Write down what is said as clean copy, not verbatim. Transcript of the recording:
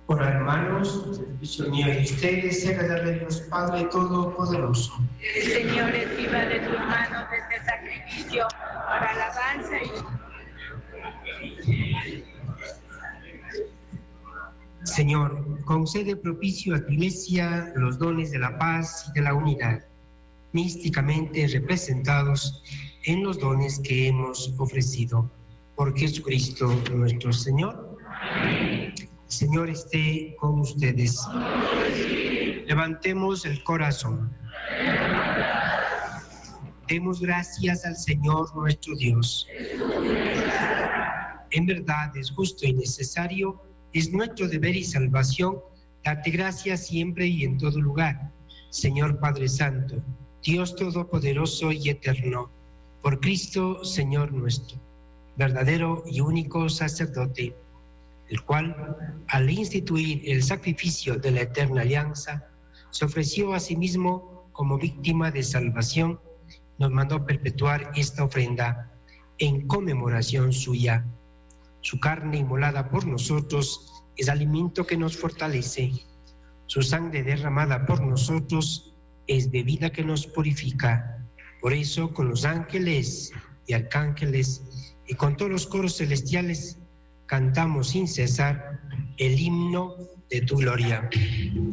Ora, hermanos, el servicio mío y de ustedes sea darle a Dios Padre Todopoderoso. Señor, reciba de tus manos este sacrificio para alabanza y... Señor, concede propicio a tu Iglesia los dones de la paz y de la unidad, místicamente representados en los dones que hemos ofrecido. Por Jesucristo nuestro Señor. Amén. El Señor esté con ustedes. Levantemos el corazón. Demos gracias al Señor nuestro Dios. En verdad es justo y necesario, es nuestro deber y salvación, darte gracias siempre y en todo lugar. Señor Padre Santo, Dios Todopoderoso y Eterno, por Cristo, Señor nuestro, verdadero y único sacerdote, el cual, al instituir el sacrificio de la eterna alianza, se ofreció a sí mismo como víctima de salvación, nos mandó perpetuar esta ofrenda en conmemoración suya. Su carne inmolada por nosotros es alimento que nos fortalece. Su sangre derramada por nosotros es bebida que nos purifica. Por eso, con los ángeles y arcángeles y con todos los coros celestiales, cantamos sin cesar el himno de tu gloria.